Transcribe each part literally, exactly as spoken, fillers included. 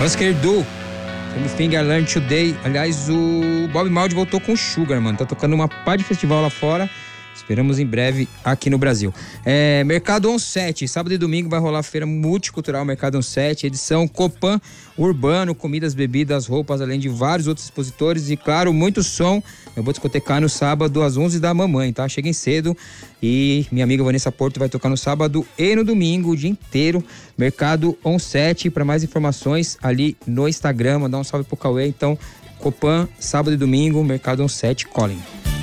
Husker Du, Finger Learn Today. Aliás, o Bob Maldi voltou com o Sugar, mano. Tá tocando uma pá de festival lá fora. Esperamos em breve aqui no Brasil. É, Mercado On sete, sábado e domingo vai rolar a feira multicultural Mercado On sete, edição Copan Urbano, comidas, bebidas, roupas, além de vários outros expositores e, claro, muito som. Eu vou discotecar no sábado às onze da mamãe, tá? Cheguem cedo e minha amiga Vanessa Porto vai tocar no sábado e no domingo, o dia inteiro. Mercado On sete, para mais informações ali no Instagram, mandar um salve pro Cauê. Então, Copan, sábado e domingo, Mercado On sete, Colin.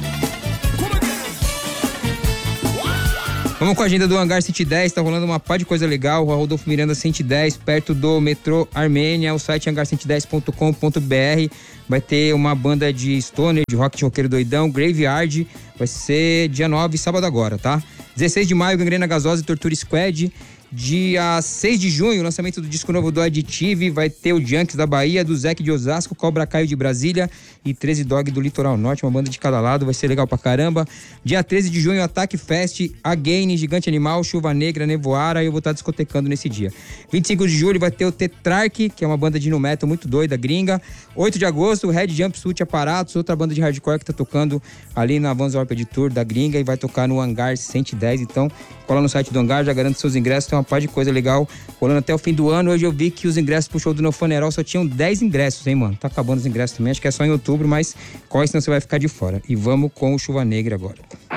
Vamos com a agenda do Hangar cento e dez, tá rolando uma pá de coisa legal, Rua Rodolfo Miranda cento e dez, perto do metrô Armênia, o site hangar cento e dez ponto com ponto b r, vai ter uma banda de stoner, de rock de roqueiro doidão, Graveyard, vai ser dia nove, sábado agora, tá? dezesseis de maio, Gangrena Gasosa e Torture Squad. Dia seis de junho, lançamento do disco novo do Additive, vai ter o Junks da Bahia, do Zeke de Osasco, Cobra Caio de Brasília e treze Dog do Litoral Norte, uma banda de cada lado, vai ser legal pra caramba. Dia treze de junho, Ataque Fest, Again, Gigante Animal, Chuva Negra, Nevoara, e eu vou estar discotecando nesse dia. vinte e cinco de julho vai ter o Tetrarch, que é uma banda de nu metal muito doida, gringa. oito de agosto, Red Jumpsuit Aparatos, outra banda de hardcore que tá tocando ali na Vans Warped Tour da gringa e vai tocar no Hangar cento e dez, então cola no site do Hangar, já garante seus ingressos, tem uma parte de coisa legal rolando até o fim do ano. Hoje eu vi que os ingressos pro show do No Funeral só tinham dez ingressos, hein, mano? Tá acabando os ingressos também, acho que é só em outubro, mas corre, senão você vai ficar de fora. E vamos com o Chuva Negra agora.